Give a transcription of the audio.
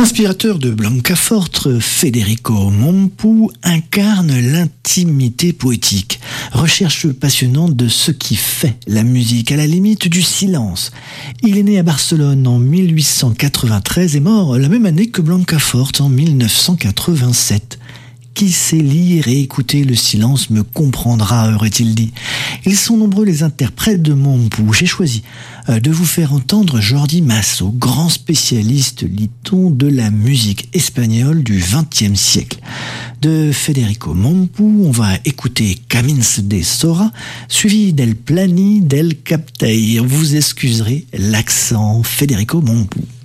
L'inspirateur de Blancafort, Federico Mompou, incarne l'intimité poétique, recherche passionnante de ce qui fait la musique, à la limite du silence. Il est né à Barcelone en 1893 et mort la même année que Blancafort en 1987. Qui sait lire et écouter le silence me comprendra, aurait-il dit. Ils sont nombreux les interprètes de Mompou. J'ai choisi de vous faire entendre Jordi Masso, grand spécialiste, lit-on, de la musique espagnole du XXe siècle. De Federico Mompou, on va écouter Camins de Sora, suivi d'El Plani del Captei. Vous excuserez l'accent Federico Mompou.